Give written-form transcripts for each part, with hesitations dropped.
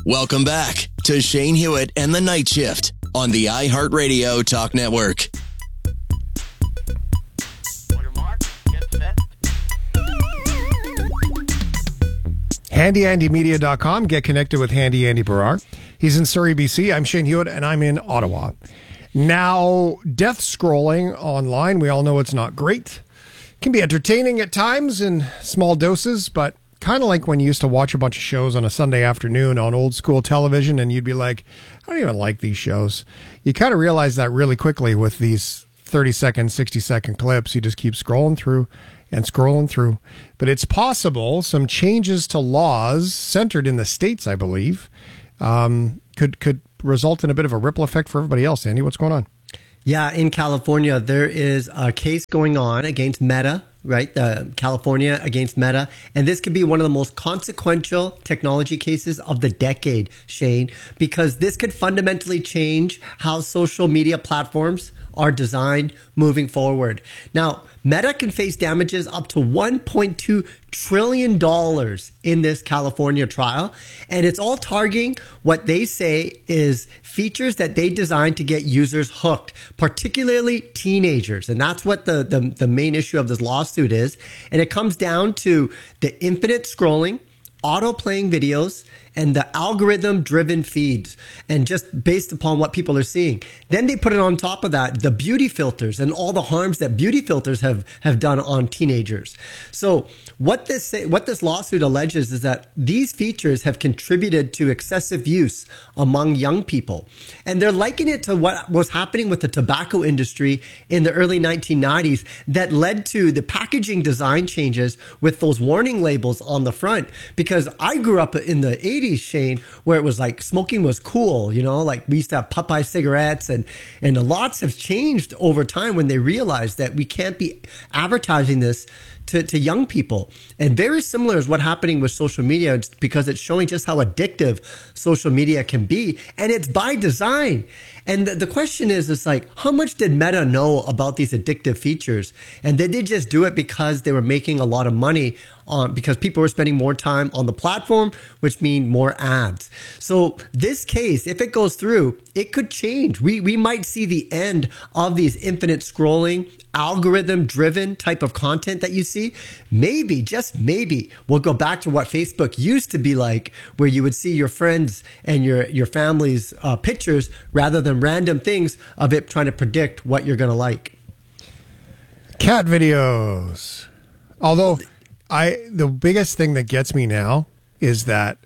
Welcome back to Shane Hewitt and the Night Shift on the iHeartRadio Talk Network. HandyAndyMedia.com. Get connected with Handy Andy Barrar. He's in Surrey, BC. I'm Shane Hewitt, and I'm in Ottawa. Now, death scrolling online, we all know it's not great. It can be entertaining at times in small doses, but kind of like when you used to watch a bunch of shows on a Sunday afternoon on old school television, and you'd be like, I don't even like these shows. You kind of realize that really quickly with these 30-second, 60-second clips. You just keep scrolling through and scrolling through. But it's possible some changes to laws centered in the States, I believe, could result in a bit of a ripple effect for everybody else. Andy, what's going on? Yeah, in California, there is a case going on against Meta, right? California against Meta. And this could be one of the most consequential technology cases of the decade, Shane, because this could fundamentally change how social media platforms are designed moving forward. Now, Meta can face damages up to $1.2 trillion in this California trial. And it's all targeting what they say is features that they designed to get users hooked, particularly teenagers. And that's what the main issue of this lawsuit is. And it comes down to the infinite scrolling, auto-playing videos, and the algorithm-driven feeds, and just based upon what people are seeing. Then they put it on top of that, the beauty filters and all the harms that beauty filters have done on teenagers. So what this lawsuit alleges is that these features have contributed to excessive use among young people. And they're likening it to what was happening with the tobacco industry in the early 1990s that led to the packaging design changes with those warning labels on the front. Because I grew up in the 80s, Shane, where it was like smoking was cool, you know, like we used to have Popeye cigarettes, and lots have changed over time when they realized that we can't be advertising this to young people. And very similar is what's happening with social media, because it's showing just how addictive social media can be, and it's by design. And the question is, it's like, how much did Meta know about these addictive features? And did they just do it because they were making a lot of money because people were spending more time on the platform, which means more ads? So this case, if it goes through, it could change. We might see the end of these infinite scrolling, algorithm-driven type of content that you see. Maybe, just maybe, we'll go back to what Facebook used to be like, where you would see your friends and your family's pictures rather than random things of it trying to predict what you're going to like. Cat videos. Although the biggest thing that gets me now is that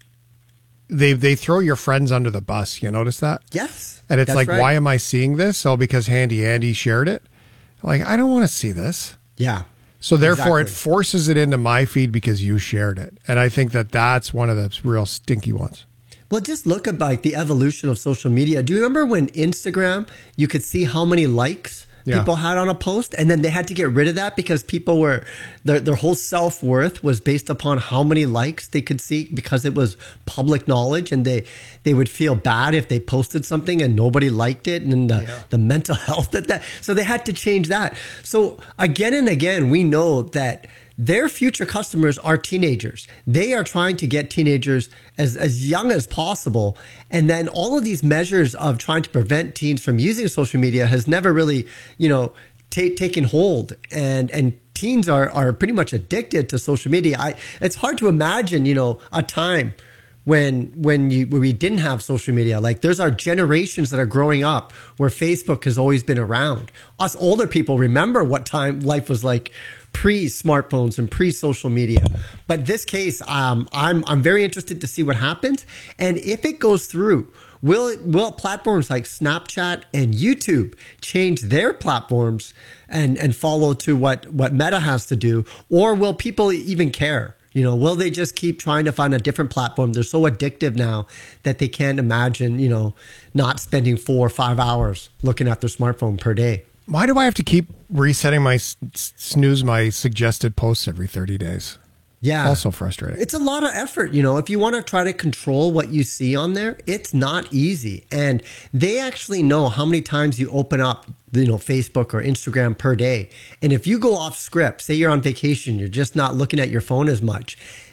they throw your friends under the bus. You notice that? Yes. And it's that's like, right. Why am I seeing this? Oh, because Handy Andy shared it. Like, I don't want to see this. Yeah. So therefore, exactly. It forces it into my feed because you shared it. And I think that's one of the real stinky ones. Well, just look at like the evolution of social media. Do you remember when Instagram, you could see how many likes people had on a post, and then they had to get rid of that because people were, their whole self-worth was based upon how many likes they could see, because it was public knowledge, and they would feel bad if they posted something and nobody liked it, and the mental health that so they had to change that. So again and again, we know that their future customers are teenagers. They are trying to get teenagers as young as possible. And then all of these measures of trying to prevent teens from using social media has never really, taken hold. And teens are pretty much addicted to social media. It's hard to imagine, a time when we didn't have social media. Like, there's our generations that are growing up where Facebook has always been around. Us older people remember what time life was like pre-smartphones and pre-social media. But this case, I'm very interested to see what happens. And if it goes through, will platforms like Snapchat and YouTube change their platforms and follow to what Meta has to do? Or will people even care? Will they just keep trying to find a different platform? They're so addictive now that they can't imagine, not spending 4 or 5 hours looking at their smartphone per day. Why do I have to keep resetting my snooze my suggested posts every 30 days? Yeah. Also frustrating. It's a lot of effort. If you want to try to control what you see on there, it's not easy. And they actually know how many times you open up, Facebook or Instagram per day. And if you go off script, say you're on vacation, you're just not looking at your phone as much,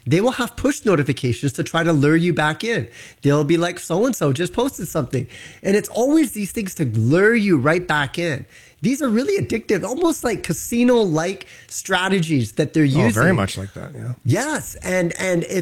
they will have push notifications to try to lure you back in. They'll be like, so-and-so just posted something. And it's always these things to lure you right back in. These are really addictive, almost like casino-like strategies that they're using. Oh, very much like that, yeah. Yes, and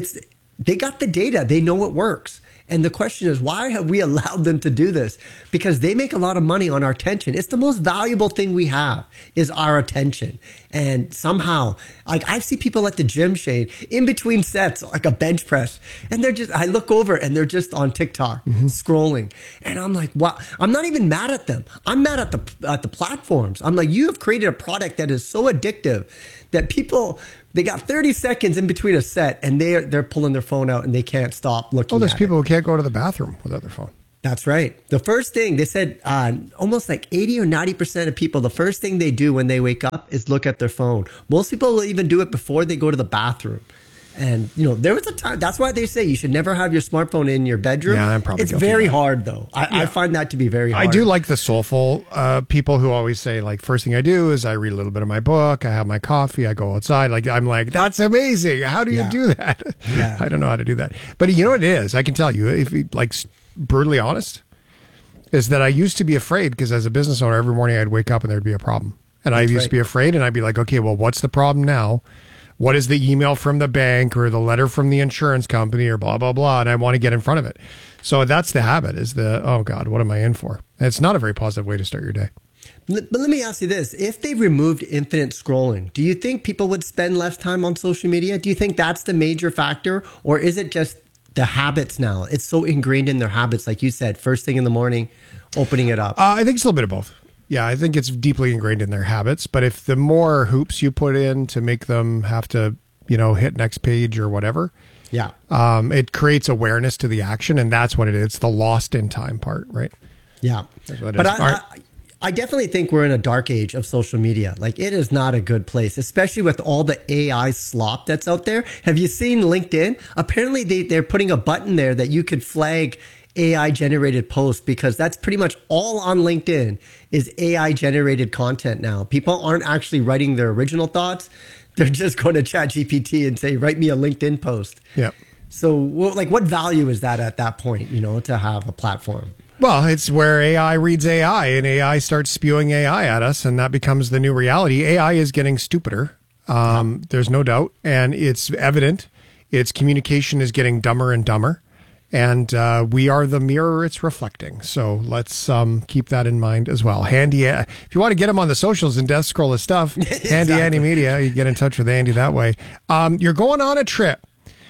they got the data. They know it works. And the question is, why have we allowed them to do this? Because they make a lot of money on our attention. It's the most valuable thing we have is our attention. And somehow, like I see people at the gym, Shane, in between sets, like a bench press, and I look over and they're just on TikTok scrolling. And I'm like, wow, I'm not even mad at them. I'm mad at the platforms. I'm like, you have created a product that is so addictive that people, they got 30 seconds in between a set and they're pulling their phone out and they can't stop looking at it. There's people who can't go to the bathroom without their phone. That's right. The first thing they said, almost like 80 or 90% of people, the first thing they do when they wake up is look at their phone. Most people will even do it before they go to the bathroom. And, there was a time, that's why they say you should never have your smartphone in your bedroom. Yeah, I'm probably It's very hard, though. I find that to be very hard. I do like the soulful people who always say, like, first thing I do is I read a little bit of my book, I have my coffee, I go outside. Like, I'm like, that's amazing. How do you do that? Yeah. I don't know how to do that. But you know what it is? I can tell you, if you, like, brutally honest, is that I used to be afraid because as a business owner, every morning I'd wake up and there'd be a problem. And I used to be afraid and I'd be like, okay, well, what's the problem now? What is the email from the bank or the letter from the insurance company or blah, blah, blah. And I want to get in front of it. So that's the habit is oh God, what am I in for? And it's not a very positive way to start your day. But let me ask you this. If they removed infinite scrolling, do you think people would spend less time on social media? Do you think that's the major factor? Or is it just the habits now? It's so ingrained in their habits, like you said, first thing in the morning, opening it up. I think it's a little bit of both. Yeah, I think it's deeply ingrained in their habits. But if the more hoops you put in to make them have to, hit next page or whatever, it creates awareness to the action. And that's what it is. It's the lost in time part, right? Yeah. But I definitely think we're in a dark age of social media. Like it is not a good place, especially with all the AI slop that's out there. Have you seen LinkedIn? Apparently they're putting a button there that you could flag AI generated posts because that's pretty much all on LinkedIn is AI generated content now. People aren't actually writing their original thoughts. They're just going to ChatGPT and say, write me a LinkedIn post. Yeah. So what value is that at that point, to have a platform? Well, it's where AI reads AI and AI starts spewing AI at us and that becomes the new reality. AI is getting stupider. There's no doubt. And it's evident. Its communication is getting dumber and dumber. And we are the mirror it's reflecting. So let's keep that in mind as well. Handy, if you want to get him on the socials and death scroll his stuff, exactly. Handy Andy Media, you get in touch with Andy that way. You're going on a trip.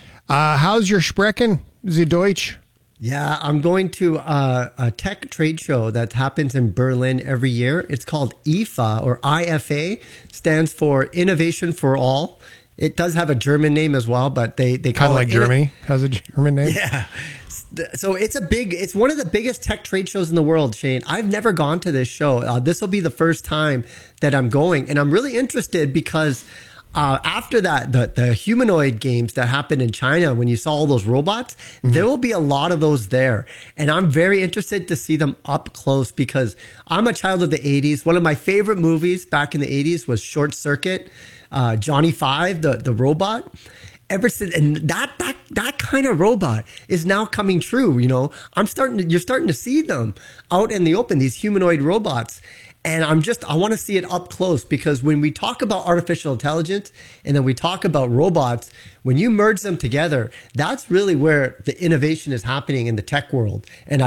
How's your Sprechen? Sie Deutsch? Yeah, I'm going to a tech trade show that happens in Berlin every year. It's called IFA or IFA, stands for Innovation for All. It does have a German name as well, but they call it like Germany has a German name. Yeah. So it's one of the biggest tech trade shows in the world, Shane. I've never gone to this show. This will be the first time that I'm going. And I'm really interested because after that, the humanoid games that happened in China, when you saw all those robots, there will be a lot of those there. And I'm very interested to see them up close because I'm a child of the 80s. One of my favorite movies back in the 80s was Short Circuit. Johnny Five, the robot. Ever since, and that kind of robot is now coming true. You're starting to see them out in the open, these humanoid robots. And I want to see it up close because when we talk about artificial intelligence and then we talk about robots, when you merge them together, that's really where the innovation is happening in the tech world. And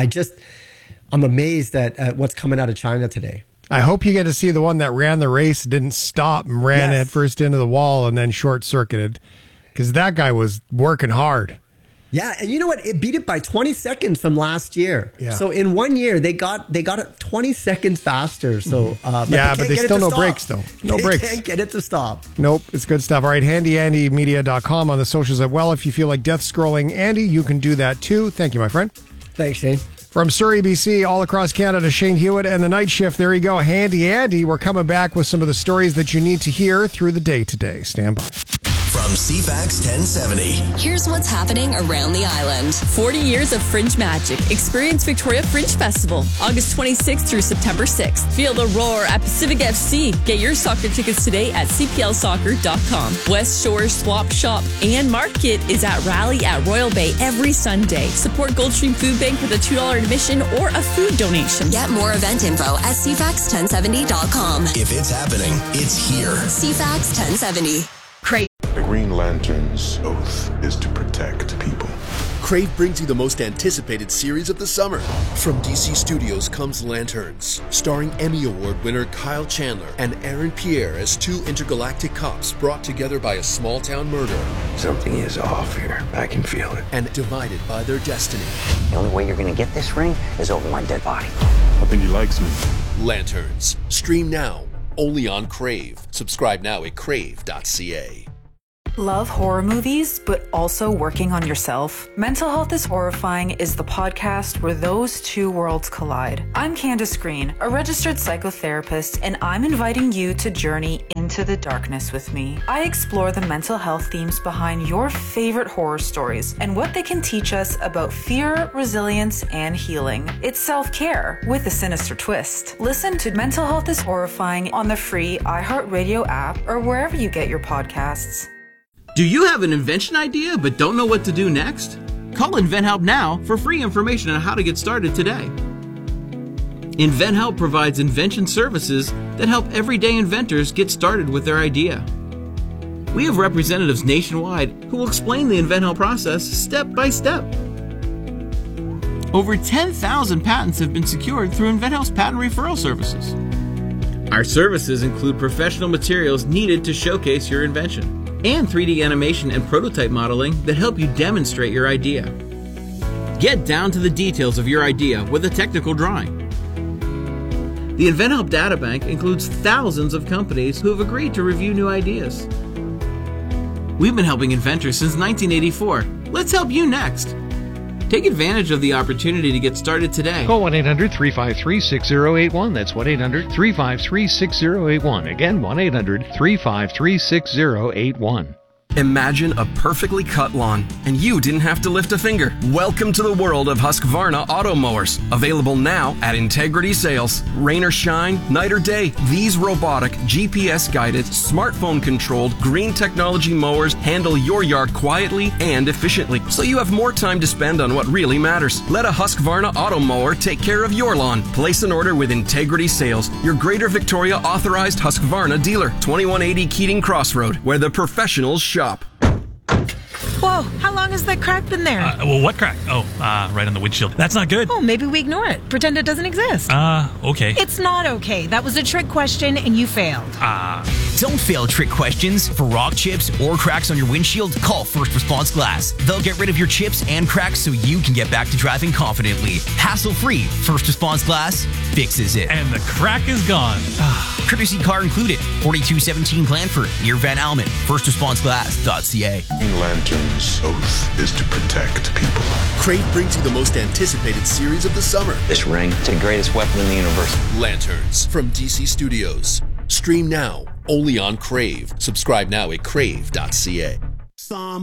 I'm amazed at what's coming out of China today. I hope you get to see the one that ran the race, didn't stop, and ran head first into the wall and then short-circuited. Because that guy was working hard. Yeah, and you know what? It beat it by 20 seconds from last year. Yeah. So in 1 year, they got it 20 seconds faster. So but they still no brakes, though. No brakes. They can't get it to stop. Nope, it's good stuff. All right, handyandymedia.com on the socials as well. If you feel like death scrolling Andy, you can do that too. Thank you, my friend. Thanks, Shane. From Surrey, BC, all across Canada, Shane Hewitt and the Night Shift. There you go, Handy Andy. We're coming back with some of the stories that you need to hear through the day today. Stand by. from CFAX 1070. Here's what's happening around the island. 40 years of Fringe magic. Experience Victoria Fringe Festival, August 26th through September 6th. Feel the roar at Pacific FC. Get your soccer tickets today at cplsoccer.com. West Shore Swap Shop and Market is at Rally at Royal Bay every Sunday. Support Goldstream Food Bank with a $2 admission or a food donation. Get more event info at cfax1070.com. If it's happening, it's here. CFAX 1070. The Green Lantern's oath is to protect people. Crave brings you the most anticipated series of the summer. From DC Studios comes Lanterns, starring Emmy Award winner Kyle Chandler and Aaron Pierre as two intergalactic cops brought together by a small-town murder. Something is off here. I can feel it. And divided by their destiny. The only way you're going to get this ring is over my dead body. I think he likes me. Lanterns. Stream now, only on Crave. Subscribe now at crave.ca. Love horror movies, but also working on yourself? Mental Health is Horrifying is the podcast where those two worlds collide. I'm Candace Green, a registered psychotherapist, and I'm inviting you to journey into the darkness with me. I explore the mental health themes behind your favorite horror stories and what they can teach us about fear, resilience, and healing. It's self-care with a sinister twist. Listen to Mental Health is Horrifying on the free iHeartRadio app or wherever you get your podcasts. Do you have an invention idea but don't know what to do next? Call InventHelp now for free information on how to get started today. InventHelp provides invention services that help everyday inventors get started with their idea. We have representatives nationwide who will explain the InventHelp process step by step. Over 10,000 patents have been secured through InventHelp's patent referral services. Our services include professional materials needed to showcase your invention, and 3D animation and prototype modeling that help you demonstrate your idea. Get down to the details of your idea with a technical drawing. The InventHelp Databank includes thousands of companies who have agreed to review new ideas. We've been helping inventors since 1984. Let's help you next. Take advantage of the opportunity to get started today. Call 1-800-353-6081. That's 1-800-353-6081. Again, 1-800-353-6081. Imagine a perfectly cut lawn, and you didn't have to lift a finger. Welcome to the world of Husqvarna auto mowers. Available now at Integrity Sales. Rain or shine, night or day, these robotic, GPS-guided, smartphone-controlled, green technology mowers handle your yard quietly and efficiently, so you have more time to spend on what really matters. Let a Husqvarna auto mower take care of your lawn. Place an order with Integrity Sales, your Greater Victoria authorized Husqvarna dealer, 2180 Keating Crossroad, where the professionals shop. Whoa, how long has that crack been there? Well, what crack? Oh, right on the windshield. That's not good. Oh, maybe we ignore it. Pretend it doesn't exist. Okay. It's not okay. That was a trick question and you failed. Don't fail trick questions. For rock chips or cracks on your windshield, call First Response Glass. They'll get rid of your chips and cracks so you can get back to driving confidently. Hassle-free. First Response Glass fixes it. And the crack is gone. Courtesy car included. 4217 Glanford, near Van Almen. FirstResponseGlass.ca. Green Lantern's oath is to protect people. Crave brings you the most anticipated series of the summer. This ring, it's the greatest weapon in the universe. Lanterns from DC Studios. Stream now, only on Crave. Subscribe now at crave.ca.